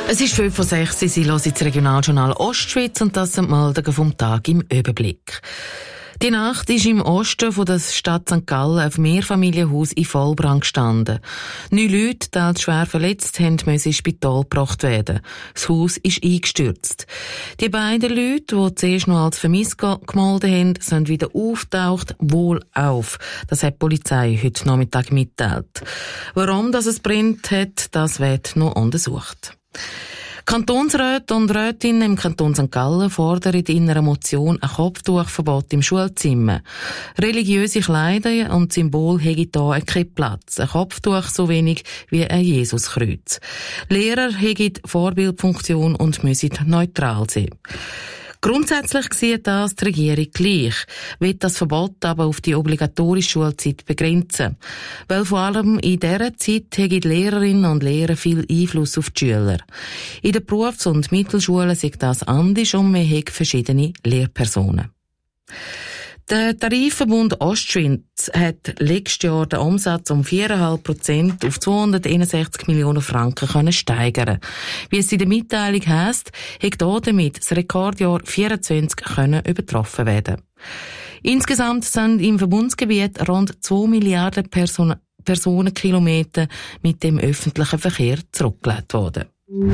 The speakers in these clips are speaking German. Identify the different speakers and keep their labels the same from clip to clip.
Speaker 1: Es ist 5:06 Uhr, Sie hören das Regionaljournal Ostschweiz und das sind die Meldungen vom Tag im Überblick. Die Nacht ist im Osten von der Stadt St. Gallen ein Mehrfamilienhaus in Vollbrand gestanden. 9 Leute, teils schwer verletzt, mussten ins Spital gebracht werden. Das Haus ist eingestürzt. Die beiden Leute, die zuerst noch als vermisst gemeldet haben, sind wieder auftaucht, wohlauf. Das hat die Polizei heute Nachmittag mitgeteilt. Warum es brennt hat, das wird noch untersucht. Kantonsräte und Rätinnen im Kanton St. Gallen fordern in einer Motion ein Kopftuchverbot im Schulzimmer. Religiöse Kleider und Symbol hätten hier keinen Platz. Ein Kopftuch so wenig wie ein Jesuskreuz. Lehrer hätten Vorbildfunktion und müssen neutral sein. Grundsätzlich sieht das die Regierung gleich, wird das Verbot aber auf die obligatorische Schulzeit begrenzen. Weil vor allem in dieser Zeit haben die Lehrerinnen und Lehrer viel Einfluss auf die Schüler. In den Berufs- und Mittelschulen sieht das anders und man hat verschiedene Lehrpersonen. Der Tarifverbund Ostschweiz hat letztes Jahr den Umsatz um 4,5% auf 261 Millionen Franken können steigern. Wie es in der Mitteilung heisst, hat damit das Rekordjahr 24 können übertroffen werden. Insgesamt sind im Verbundsgebiet rund 2 Milliarden Personenkilometer mit dem öffentlichen Verkehr zurückgelegt worden.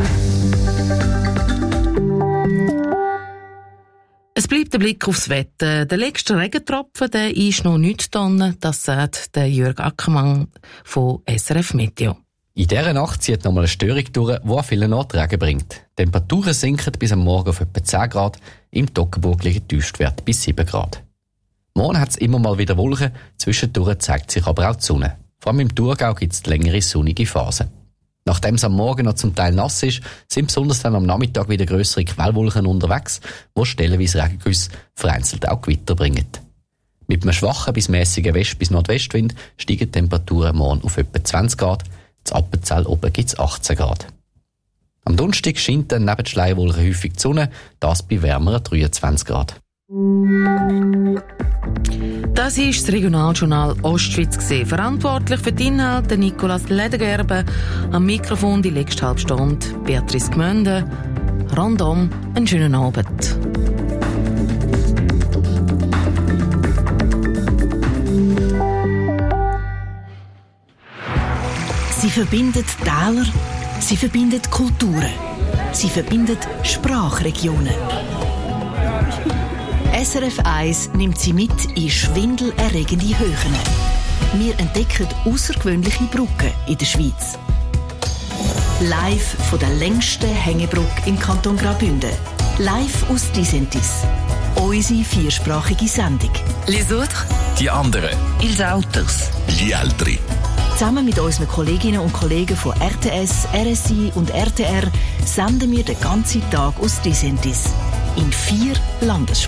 Speaker 1: Es bleibt der Blick aufs Wetter. Der letzte Regentropfen, der ist noch nicht dran, das sagt der Jörg Ackermann von SRF Meteo.
Speaker 2: In dieser Nacht zieht nochmal eine Störung durch, die an vielen Orten Regen bringt. Die Temperaturen sinken bis am Morgen auf etwa 10 Grad, im Toggenburg liegen Tiefstwerte bis 7 Grad. Morgen hat es immer mal wieder Wolken, zwischendurch zeigt sich aber auch die Sonne. Vor allem im Thurgau gibt es längere sonnige Phasen. Nachdem es am Morgen noch zum Teil nass ist, sind besonders dann am Nachmittag wieder grössere Quellwolken unterwegs, die stellenweise Regengüsse, vereinzelt auch Gewitter bringen. Mit einem schwachen bis mäßigen West- bis Nordwestwind steigen die Temperaturen morgen auf etwa 20 Grad, in Appenzell oben gibt es 18 Grad. Am Donnerstag scheint dann neben den Schleierwolken häufig die Sonne, das bei wärmeren 23 Grad.
Speaker 1: Das war das Regionaljournal Ostschweiz. Verantwortlich für die Inhalte Nicolas Ledergerber, am Mikrofon die letzte halbe Stunde Beatrice Gmünde. Rundum einen schönen Abend.
Speaker 3: Sie verbindet Täler, sie verbindet Kulturen, sie verbindet Sprachregionen. SRF 1 nimmt Sie mit in schwindelerregende Höhen. Wir entdecken außergewöhnliche Brücken in der Schweiz. Live von der längsten Hängebrücke im Kanton Graubünden. Live aus Disentis. Unsere viersprachige Sendung.
Speaker 4: Les autres,
Speaker 5: die anderen,
Speaker 4: ils autres,
Speaker 5: gli altri.
Speaker 3: Zusammen mit unseren Kolleginnen und Kollegen von RTS, RSI und RTR senden wir den ganzen Tag aus Disentis. In 4 Landessprachen.